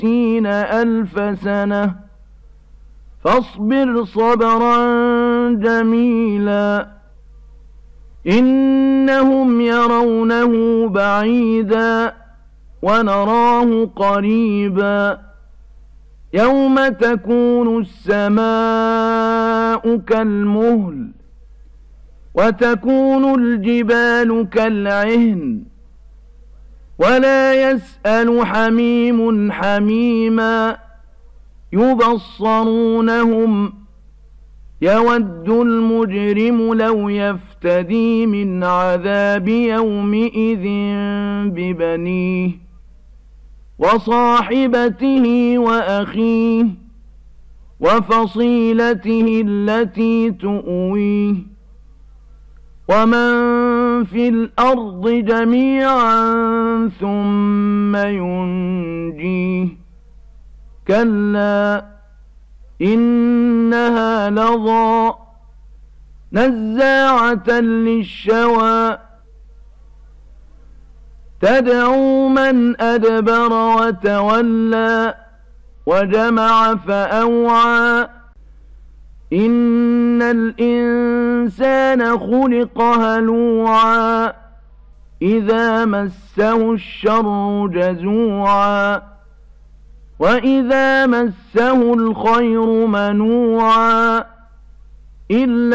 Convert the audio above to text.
50,000 سنة فاصبر صبرا جميلا إنهم يرونه بعيدا ونراه قريبا يوم تكون السماء كالمهل وتكون الجبال كالعهن ولا يسأل حميم حميما يبصرونهم يود المجرم لو يفتدي من عذاب يومئذ ببنيه وصاحبته وأخيه وفصيلته التي تؤويه ومن في الأرض جميعا ثم ينجيه كلا إنها لظى نزاعة للشوى تدعو من أدبر وتولى وجمع فأوعى إن الإنسان خلق هلوعا إذا مسه الشر جزوعا وإذا مسه الخير منوعا إلا